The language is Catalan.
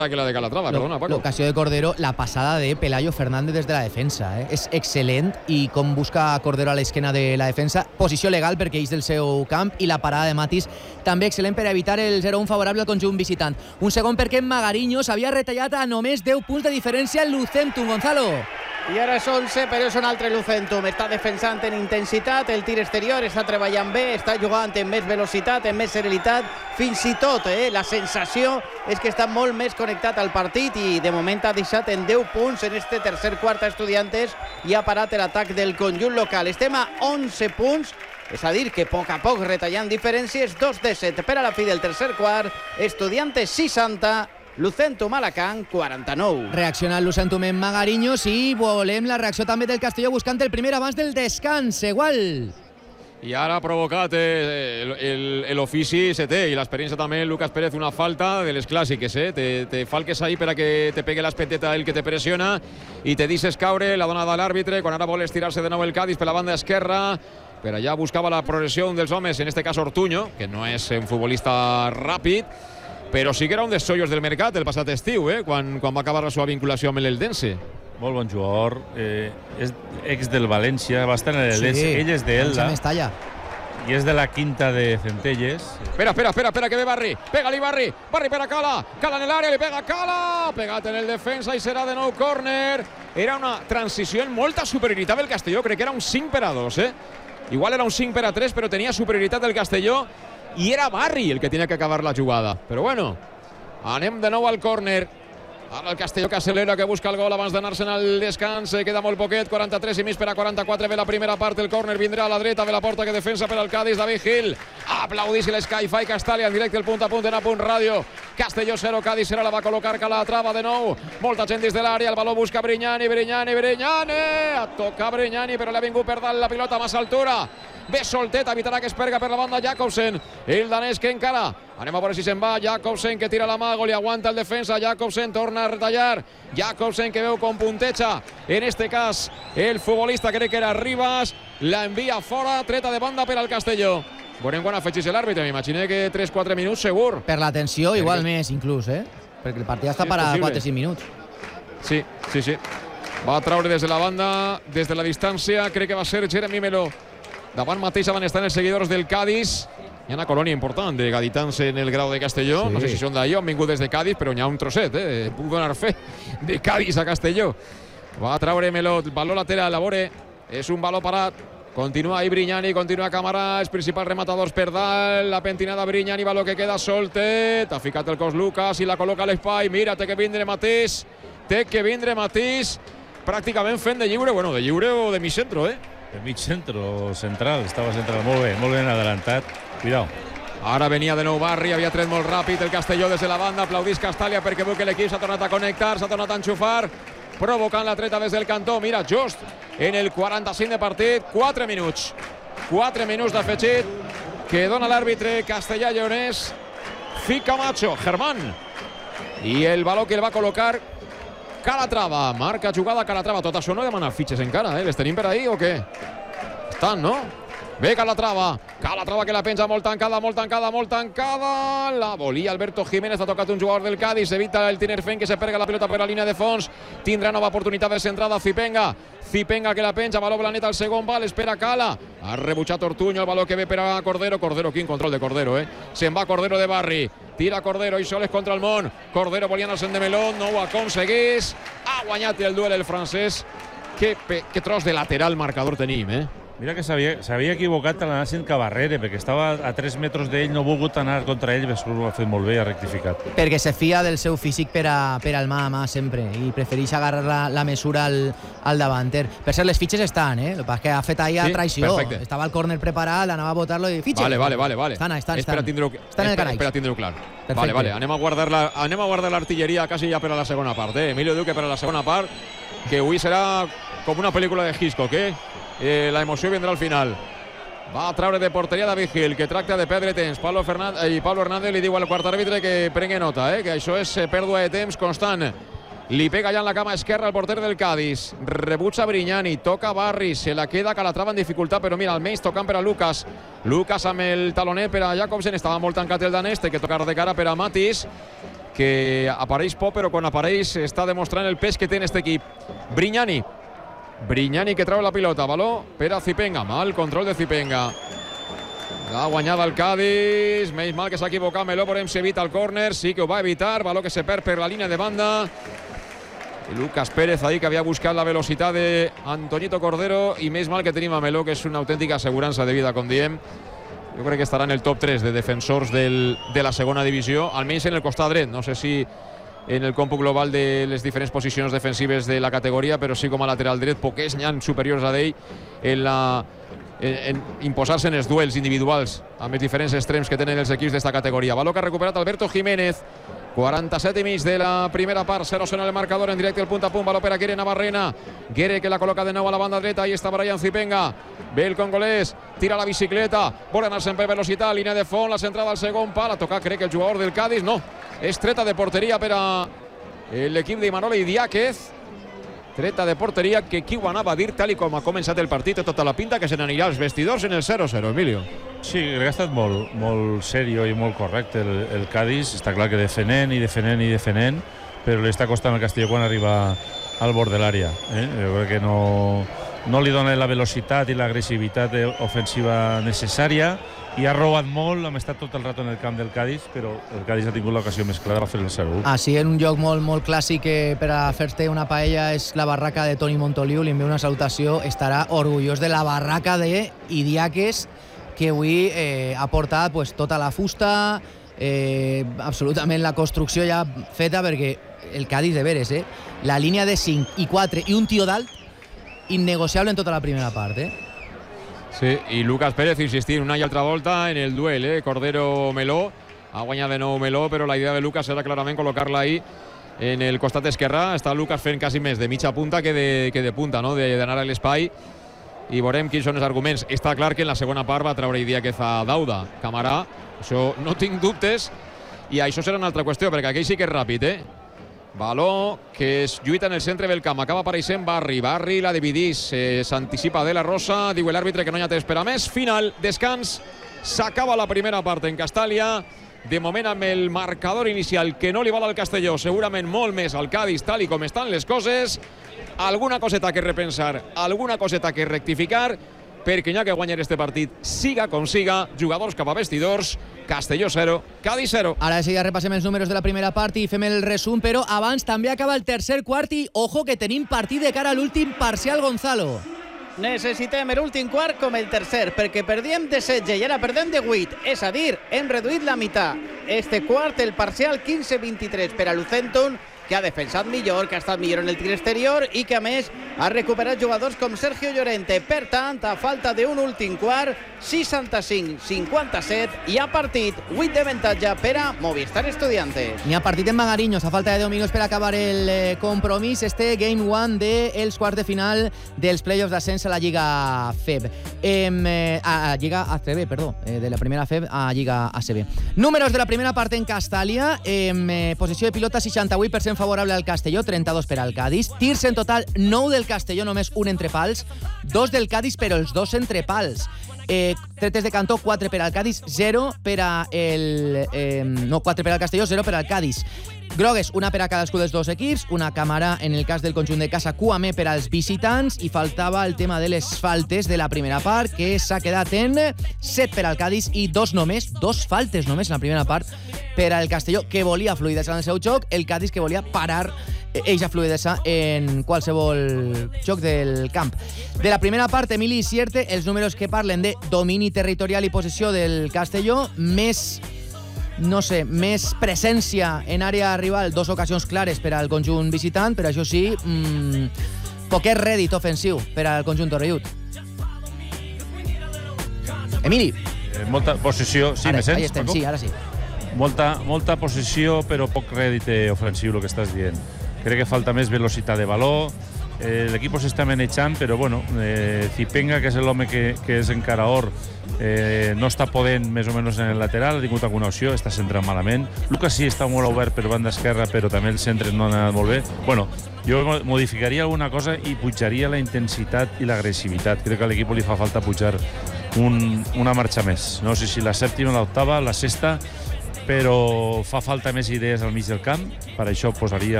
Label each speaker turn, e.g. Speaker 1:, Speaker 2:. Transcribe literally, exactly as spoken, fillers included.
Speaker 1: que la de Calatrava, perdona, Paco.
Speaker 2: L'ocasió de Cordero, la passada de Pelayo Fernández des de la defensa, eh? És excel·lent, i com busca Cordero a l'esquena de la defensa, posició legal perquè és del seu camp, i la parada de Matis també excel·lent per evitar el zero a un favorable al conjunt visitant. Un segon perquè Magariño s'havia retallat a només deu punts de diferència el Lucentum, Gonzalo.
Speaker 3: I ara és onze, però és un altre Lucentum. Està defensant en intensitat, el tir exterior està treballant bé, està jugant amb més velocitat, amb més serenitat, fins i tot eh? la sensació és que està molt més connectat al partit, i de moment ha deixat en deu punts en este tercer quart a Estudiantes i ha parat l'atac del conjunt local. Estem a onze punts, és a dir que a poc a poc retallant diferències. Dos de set per a la fi del tercer quart. Estudiantes seixanta, Lucentum Alacant quaranta-nou.
Speaker 2: Reacciona el Lucentum en Magariño, i volem la reacció també del Castelló buscant el primer abans del descans. Igual.
Speaker 1: I ara ha provocat eh, l'ofici setè, i l'experiència també Lucas Pérez, una falta de les clàssiques, eh? Te, te falques ahí per a que te pegue l'espeteta el que te pressiona i te deixes caure, la dona de l'àrbitre, quan ara vol estirar-se de nou el Cádiz per la banda esquerra, per allà buscava la progressió dels homes, en este cas Ortuño, que no és un futbolista ràpid, però sí que era un dels sollos del mercat el passat estiu, eh? quan, quan va acabar la seva vinculació amb l'Eldense.
Speaker 4: Molt bon jugador, eh, és ex del València, va estar en l'Eldense, sí, ell és d'Elda i és de la quinta de Centelles.
Speaker 1: Espera, espera, espera, espera, que ve Barri, pega-li Barri, Barri per a Cala, Cala en l'àrea, li pega Cala, pegat en el defensa i serà de nou córner. Era una transició en molta superioritat del Castelló, crec que era un cinc per a dos, eh? Igual era un cinc per a tres, però tenia superioritat del Castelló, i era Barri el que tenia que acabar la jugada. Però bueno, anem de nou al córner. Ara el Castelló que acelera, que busca el gol abans d'anar-se'n al descans. Queda molt poquet, quaranta-tres i mig per a quaranta-quatre. Ve la primera part, el córner vindrà a la dreta, ve la porta que defensa per al Cádiz, David Gil. Aplaudís l'Sky-Fi Castalia en directe, el punt a punt en A Punt Ràdio. Castelló zero, Cádiz zero, la va col·locar Calatrava de nou. Molta gent dins de l'àrea, el baló busca Brignani, Brignani, Brignani. A tocar Brignani, però li ha vingut per dalt la pilota a massa altura. Ve soltet, evitarà que es perga per la banda Jakobsen, el danès que encara, anem a veure si se'n va, Jakobsen que tira l'amago, li aguanta el defensa, Jakobsen torna a retallar, Jakobsen que veu com punteja, en este cas el futbolista crec que era Rivas, la envia fora, treta de banda per al Castelló. Veurem quan afegís l'àrbitre, m'imagino que tres quatre minuts segur.
Speaker 2: Per la tensió, igual més inclús, eh? Perquè el partit està per a quatre cinc minuts.
Speaker 1: Sí, sí, sí. Va traure des de la banda, des de la distància, crec que va ser Jeremy Melo. Davant mateix van estar els seguidors del Cádiz. Hi ha una colònia important de gaditans en el Grau de Castelló. Sí. No sé si són d'allò, han vingut des de Cádiz, però n'hi ha un trosset, eh? Puc donar fe de Cádiz a Castelló. Va a traure Melot, valor lateral, a veure, és un valor parat. Continua ahí Brignani, continua Camarà, els principals rematadors per dalt, la pentinada Brignani, valor que queda soltet, ha ficat el cos Lucas i la col·loca a l'espai, mira, té que vindre Matís, té que vindre Matís, pràcticament fent de lliure, bueno, de lliure o de mig centro, eh?
Speaker 4: De mig centro, central, estava central, molt bé, molt ben adelantat, cuidao.
Speaker 1: Ara venia de nou Barri, havia tret molt ràpid el Castelló des de la banda, aplaudís Castalia perquè veu que l'equip s'ha tornat a connectar, s'ha tornat a enxufar, provocant la treta des del cantó, mira, just en el quaranta-cinc de partit, quatre minuts, quatre minuts d'afegit que dona l'àrbitre castellà lleonès, fica Macho, Germán, i el valor que el va col·locar Calatrava, marca jugada Calatrava. Tot això no demana fitxes encara, eh? Les tenim per ahí o què? Estan, no? Ve Calatrava, Calatrava que la penja molt tancada, molt tancada, molt tancada. La volia Alberto Jiménez, ha tocat un jugador del Cádiz, evita el Tinerfen que se perga la pilota per la línia de fons. Tindrà nova oportunitat de centrada Zipenga. Zipenga que la penja, valor planeta al segon pal, espera Cala. Ha rebutjat Ortuño, el valor que ve per a Cordero. Cordero, quin control de Cordero, eh? Se'n va Cordero de Barri. Tira Cordero i soles contra el món. Cordero volia anar-se'n de meló, no ho aconseguís. Ha guanyat el duel el francès. Que, que tros de lateral marcador tenim, eh?
Speaker 4: Mira que s'havia equivocat a l'anar-se'n Cabarrere, perquè estava a tres metres d'ell, no ha volgut anar contra ell, però ho ha fet molt bé i ha rectificat.
Speaker 2: Perquè se fia del seu físic per, a, per al mà a mà sempre, i prefereix agarrar la, la mesura al, al davanter. Per ser, les fitxes estan, eh? El que ha fet ahir a traïció.
Speaker 1: Perfecte.
Speaker 2: Estava al córner preparat, anava a botar-lo i fitxes.
Speaker 1: Vale, vale, vale. vale.
Speaker 2: Estan, estan,
Speaker 1: estan. Estan
Speaker 2: en el canaix.
Speaker 1: Espera tindre-ho clar.
Speaker 2: Perfecte.
Speaker 1: Vale, vale. Anem a guardar la, anem a guardar l'artilleria quasi ja per a la segona part, eh? Emilio Duque per a la segona part, que avui serà com una pel·lícula de Hitchcock, eh? Eh, la emoció vindrà al final. Va a traure de porteria David Gil, que tracta de perdre temps. Pablo, Fernández, i Pablo Hernández li diu al quart àrbitre que prengui nota, eh? Que això és pèrdua de temps constant. Li pega ja en la cama esquerra al porter del Cádiz. Rebutja Brignani, toca Barri, se la queda Calatrava en dificultat, però mira, almenys tocant per a Lucas. Lucas amb el talonet per a Jakobsen, estava molt tancat el danès, té que tocar de cara per a Matis, que apareix poc, però quan apareix està demostrant el pes que té en aquest equip. Brignani. Brignani que treu la pilota. Baló per a Zipenga. Mal control de Zipenga. La guanyada el Cádiz. Menys mal que s'ha equivocat Meló, veurem si evita el córner. Sí que ho va evitar. Baló que se perd per la línia de banda. I Lucas Pérez ahí que havia buscat la velocitat de Antoñito Cordero, i més mal que tenim a Meló, que és una autèntica assegurança de vida, com diem. Jo crec que estarà en el top tres de defensors del, de la segona divisió, almenys en el costat dret. No sé si en el còmput global de les diferents posicions defensives de la categoria, però sí com a lateral dret, poquets n'hi ha superiors a ell en la en, en imposar-se en els duels individuals amb els diferents extrems que tenen els equips d'esta categoria. Baló que ha recuperat Alberto Jiménez. quaranta-set i mig de la primera part, zero cero en el marcador, en directe al punt a punt. Baló per a Guere Navarrena. Guere que la col·loca de nou a la banda dreta. Ahí està Brian Zipenga. Ve el congolès, tira la bicicleta, vol anar sempre velocitat, línia de fons, la centrada al segon pal. Ha tocat, crec que el jugador del Cádiz, no, és treta de porteria per a l'equip d'Imanol Idiáquez. Treta de porteria que qui ho anava a dir, tal i com ha començat el partit, té tota la pinta que se n'anirà als vestidors en el zero zero, Emilio.
Speaker 4: Sí, crec que ha estat molt, molt serio i molt correcte el, el Cádiz. Està clar que defenent i defenent i defenent, però li està costant el Castelló quan arriba al bord de l'àrea. Eh? Jo crec que no, no li dona la velocitat i l'agressivitat ofensiva necessària, i ha robat molt, hem estat tot el rato en el camp del Cádiz, però el Cádiz ha tingut l'ocasió més clara, va fer el zero u.
Speaker 2: Ah, sí, en un lloc molt, molt clàssic que per a fer-te una paella és la barraca de Toni Montoliu. Li envia una salutació, estarà orgullós de la barraca de Idiáquez, que avui eh, ha portat pues, tota la fusta, eh, absolutament la construcció ja feta, perquè el Cádiz, de veres, eh, la línia de cinc i quatre i un tio d'alt, innegociable en tota la primera part, eh?
Speaker 1: Sí, i Lucas Pérez insistint una i altra volta en el duel, eh? Cordero-Meló, ha guanyat de nou Meló, però la idea de Lucas era clarament col·locar-la ahí en el costat esquerrà. Està Lucas fent quasi més de mitja punta que de, que de punta, no? D'anar a l'espai, i veurem quins són els arguments. Està clar que en la segona part va treure Idiáquez a Dauda. Camarà, això no tinc dubtes, i això serà una altra qüestió, perquè aquell sí que és ràpid, eh? Baló que es lluita en el centre del camp, acaba apareixent Barri, Barri la dividís, eh, s'anticipa de la Rosa, diu l'àrbitre que no hi ha temps per a més. Final, descans, s'acaba la primera part en Castàlia, de moment amb el marcador inicial que no li val al Castelló, segurament molt més al Cádiz tal i com estan les coses. Alguna coseta que repensar, alguna coseta que rectificar, perquè n'hi ha que guanyar este partit, siga com siga. Jugadors cap a vestidors, Castelló zero, Cádiz zero.
Speaker 2: Ara sí, ja repassem els números de la primera part i fem el resum, però abans també acaba el tercer quart i ojo que tenim partit de cara a l'últim parcial, Gonzalo.
Speaker 3: Necessitem l'últim quart com el tercer, perquè perdíem de setze i ara perdem de vuit, és a dir, hem reduït la meitat. Este quart, el parcial quinze vint-i-tres per a Lucentum, que ha defensat millor, que ha estat millor en el tir exterior i que a més ha recuperat jugadors com Sergio Llorente. Per tant, a falta d'un últim quart, seixanta-cinc cinquanta-set, hi ha partit, vuit d'avantatge per a Movistar Estudiantes.
Speaker 2: N'hi ha partit en Magariños, a falta de deu minuts per acabar el eh, compromís, este Game one dels quarts de final dels playoffs d'ascens a la Lliga F E B. Eh, a, a Lliga A C B, perdó, eh, de la primera F E B a Lliga A C B. Números de la primera part en Castàlia, eh, posició de pilota seixanta-vuit per cent favorable al Castelló, trenta-dos per al Cádiz. Tirs en total, nou del Castelló, només un entre pals, dos del Cádiz, però els dos entre pals. Eh, tretes de cantó, quatre per al Cádiz, zero per a el... Eh, no, quatre per al Castelló, zero per al Cádiz. Grogues, una per a cadascú dels dos equips, una càmera en el cas del conjunt de casa, Q A M per als visitants, i faltava el tema de les faltes de la primera part, que s'ha quedat en set per al Cádiz i dos només, dos faltes només en la primera part per al Castelló, que volia fluidesa en el seu joc, el Cádiz que volia parar eixa fluidesa en qualsevol joc del camp. De la primera part, Emili Sierte, els números que parlen de domini territorial i possessió del Castelló, més... no sé, més presència en àrea rival, dos ocasions clares per al conjunt visitant, però això sí, mmm, poquet rèdit ofensiu per al conjunt orellut. Emili.
Speaker 4: Eh, molta posició, sí,
Speaker 2: ara,
Speaker 4: me sents?
Speaker 2: Estem, sí, ara sí.
Speaker 4: Molta, molta posició, però poc rèdit ofensiu, el que estàs dient. Crec que falta més velocitat de baló. Eh, L'equip s'està manejant, però bueno, eh, Zipenga, que és l'home que, que és encara or, eh, no està podent més o menys en el lateral, ha tingut alguna opció, està centrant malament. Lucas sí està molt obert per banda esquerra, però també els centres no han anat molt bé. Bueno, jo modificaria alguna cosa i pujaria la intensitat i l'agressivitat. Crec que a l'equip li fa falta pujar un, una marxa més. No sé si la sèptima, l'octava, la sexta, però fa falta més idees al mig del camp, per això posaria